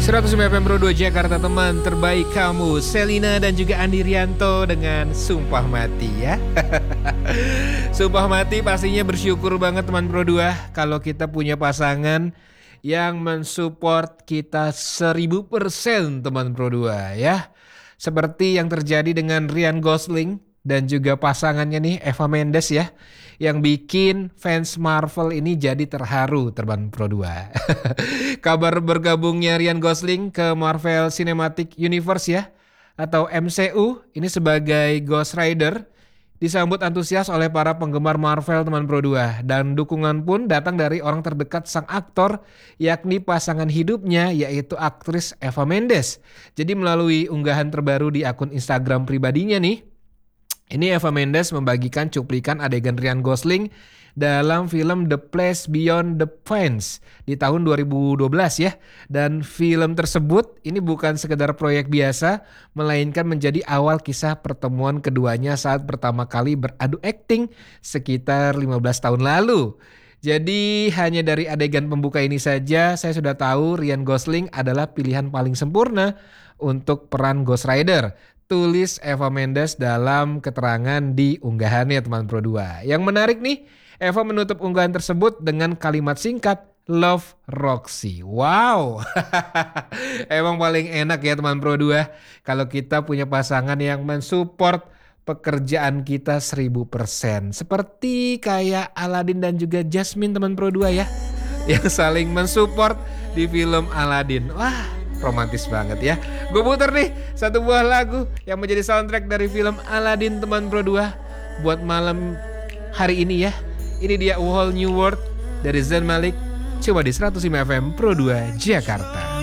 105 FM Pro 2 Jakarta, teman terbaik kamu Selina dan juga Andi Rianto dengan Sumpah Mati ya. Sumpah Mati pastinya bersyukur banget teman Pro 2 kalau kita punya pasangan yang mensupport kita 1000% teman Pro 2 ya. Seperti yang terjadi dengan Ryan Gosling dan juga pasangannya nih Eva Mendes ya, yang bikin fans Marvel ini jadi terharu teman Pro 2. Kabar bergabungnya Ryan Gosling ke Marvel Cinematic Universe ya, atau MCU ini sebagai Ghost Rider disambut antusias oleh para penggemar Marvel teman Pro 2, dan dukungan pun datang dari orang terdekat sang aktor, yakni pasangan hidupnya yaitu aktris Eva Mendes. Jadi melalui unggahan terbaru di akun Instagram pribadinya nih, ini Eva Mendes membagikan cuplikan adegan Ryan Gosling dalam film The Place Beyond the Pines di tahun 2012 ya. Dan film tersebut ini bukan sekedar proyek biasa, melainkan menjadi awal kisah pertemuan keduanya saat pertama kali beradu akting sekitar 15 tahun lalu. Jadi hanya dari adegan pembuka ini saja saya sudah tahu Ryan Gosling adalah pilihan paling sempurna untuk peran Ghost Rider, tulis Eva Mendes dalam keterangan di unggahannya teman Pro 2. Yang menarik nih, Eva menutup unggahan tersebut dengan kalimat singkat, Love Roxy. Wow. Emang paling enak ya teman Pro 2 kalau kita punya pasangan yang mensupport pekerjaan kita 1000%. Seperti kayak Aladin dan juga Jasmine teman Pro 2 ya, yang saling mensupport di film Aladin. Wah, romantis banget ya. Gue puter nih satu buah lagu yang menjadi soundtrack dari film Aladin teman Pro 2 buat malam hari ini ya. Ini dia A Whole New World dari Zayn Malik, coba di 105 FM Pro 2 Jakarta.